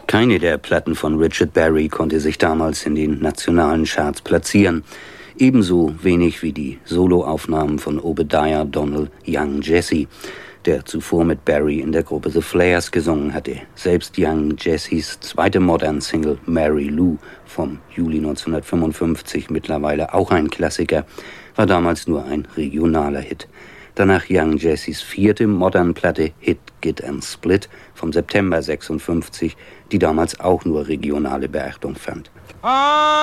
Keine der Platten von Richard Berry konnte sich damals in den nationalen Charts platzieren. Ebenso wenig wie die Soloaufnahmen von Obadiah Donnell Young Jesse, der zuvor mit Berry in der Gruppe The Flares gesungen hatte. Selbst Young Jessys zweite Modern-Single Mary Lou vom Juli 1955, mittlerweile auch ein Klassiker, war damals nur ein regionaler Hit. Danach Young Jessys vierte Modern-Platte Hit, Get and Split vom September 56, die damals auch nur regionale Beachtung fand.